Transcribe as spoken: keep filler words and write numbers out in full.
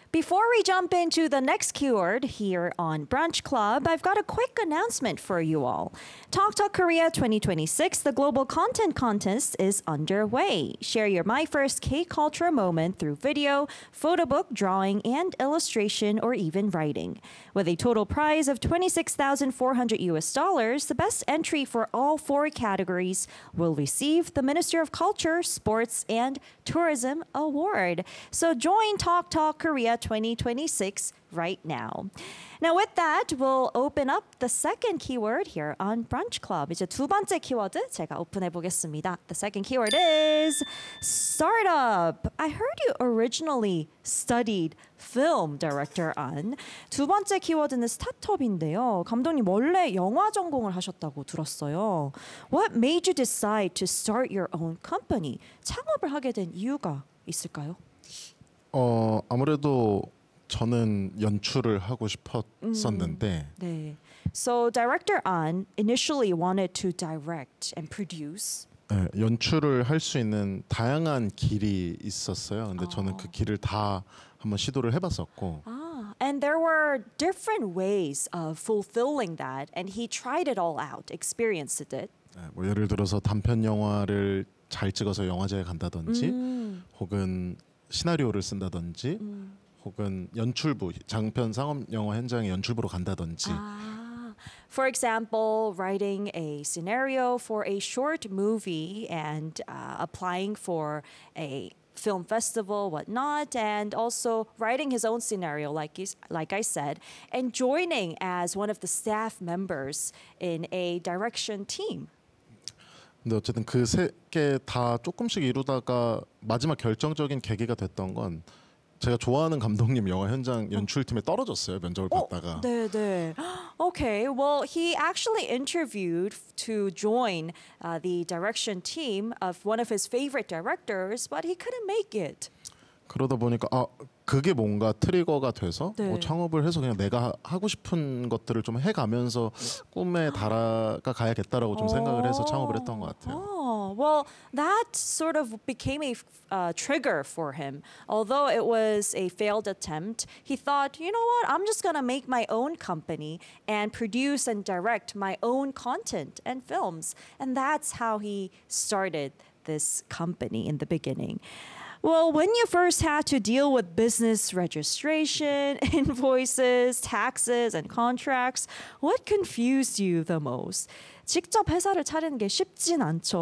Before we jump into the next keyword here on Brunch Club, I've got a quick announcement for you all. Talk Talk Korea twenty twenty-six, the Global Content Contest, is underway. Share your My First K-Culture moment through video, photo book, drawing, and illustration, or even writing. With a total prize of twenty-six thousand four hundred U S dollars, the best entry for all four categories will receive the Ministry of Culture, Sports, and Tourism Award. So join Talk Talk Korea twenty twenty-six right now. Now with that, we'll open up the second keyword here on Brunch Club. 이제 두 번째 키워드 제가 오픈해 보겠습니다. The second keyword is startup. I heard you originally studied film, Director An. 두 번째 키워드는 스타트업인데요. 감독님 원래 영화 전공을 하셨다고 들었어요. What made you decide to start your own company? 창업을 하게 된 이유가 있을까요? 어 아무래도 저는 연출을 하고 싶었었는데. 음, 네. So Director An initially wanted to direct and produce. 네, 연출을 할 수 있는 다양한 길이 있었어요. 근데 어. 저는 그 길을 다 한번 시도를 해봤었고. Ah, and there were different ways of fulfilling that, and he tried it all out, experienced it. 네, 뭐 예를 들어서 단편 영화를 잘 찍어서 영화제에 간다든지, 음. 혹은 시나리오를 쓴다든지. 음. 혹은 연출부, 장편 상업 영화 현장에 연출부로 간다든지. Ah, for example, writing a scenario for a short movie and uh, applying for a film festival, whatnot, and also writing his own scenario, like he's, like I said, and joining as one of the staff members in a direction team. 근데 어쨌든 그 세 개 다 조금씩 이루다가 마지막 결정적인 계기가 됐던 건 제가 좋아하는 감독님 영화 현장 연출팀에 떨어졌어요. 면접을 받다가. 네, 네. Okay, well, he actually interviewed to join uh, the direction team of one of his favorite directors, but he couldn't make it. 그러다 보니까 아 그게 뭔가 트리거가 돼서 네. 뭐 창업을 해서 그냥 내가 하고 싶은 것들을 좀 해가면서 꿈에 달아가 가야겠다라고 좀 생각을 해서 창업을 했던 것 같아요. Oh, well, that sort of became a uh, trigger for him. Although it was a failed attempt, he thought, you know what, I'm just going to make my own company and produce and direct my own content and films. And that's how he started this company in the beginning. Well, when you first had to deal with business registration, invoices, taxes, and contracts, what confused you the most? 직접 회사를 차리는 게 쉽진 않죠.